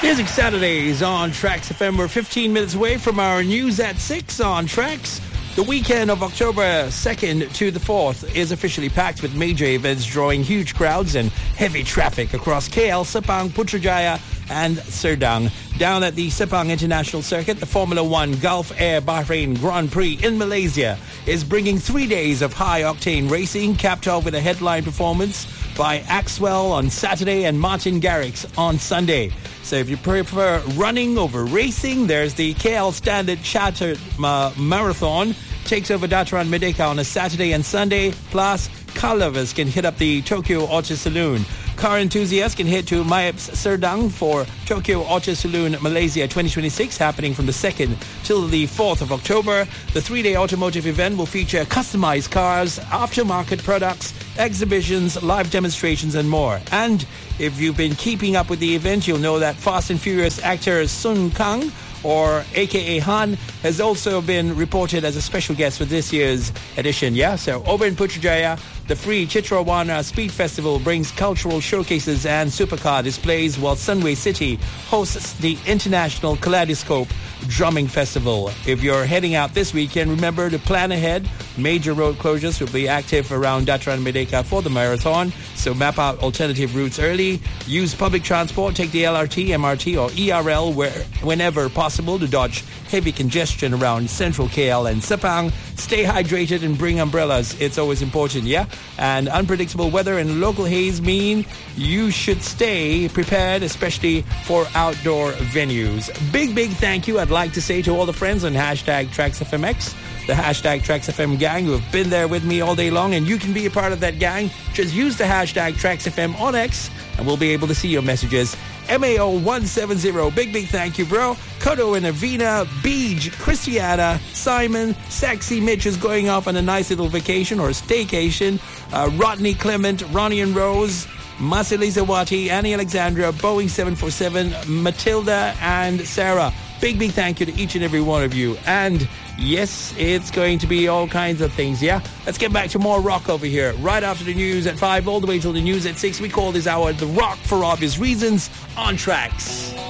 Music Saturdays on Tracks FM. We're 15 minutes away from our news at 6 on Tracks. The weekend of October 2nd to the 4th is officially packed with major events drawing huge crowds and heavy traffic across KL, Sepang, Putrajaya and Serdang. Down at the Sepang International Circuit, the Formula One Gulf Air Bahrain Grand Prix in Malaysia is bringing 3 days of high-octane racing, capped off with a headline performance by Axwell on Saturday and Martin Garrix on Sunday. So if you prefer running over racing, there's the KL Standard Chartered Marathon. Takes over Dataran Merdeka on a Saturday and Sunday. Plus, car lovers can hit up the Tokyo Auto Saloon. Car enthusiasts can head to Maeps Serdang for Tokyo Auto Saloon Malaysia 2026, happening from the 2nd till the 4th of October. The 3-day automotive event will feature customized cars, aftermarket products, exhibitions, live demonstrations and more. And if you've been keeping up with the event, you'll know that Fast and Furious actor Sun Kang, or aka Han, has also been reported as a special guest for this year's edition. So over in Putrajaya, the free Chitrawana Speed Festival brings cultural showcases and supercar displays, while Sunway City hosts the International Kaleidoscope Drumming Festival. If you're heading out this weekend, remember to plan ahead. Major road closures will be active around Dataran Merdeka for the marathon, so map out alternative routes early. Use public transport, take the LRT, MRT or ERL whenever possible to dodge heavy congestion around central KL and Sepang. Stay hydrated and bring umbrellas. It's always important, And unpredictable weather and local haze mean you should stay prepared, especially for outdoor venues. Big thank you I'd like to say to all the friends on hashtag TracksFMX, the hashtag TracksFM gang who have been there with me all day long, and you can be a part of that gang. Just use the hashtag TracksFM on X and we'll be able to see your messages. MAO170, big thank you, bro. Kodo and Avina, Beej, Christiana, Simon, Sexy Mitch is going off on a nice little vacation or staycation. Rodney Clement, Ronnie and Rose, Masili Zawati, Annie Alexandra, Boeing 747, Matilda and Sarah. Big thank you to each and every one of you. And yes, it's going to be all kinds of things, Let's get back to more rock over here. Right after the news at 5, all the way till the news at 6. We call this hour The Rock for obvious reasons on Tracks.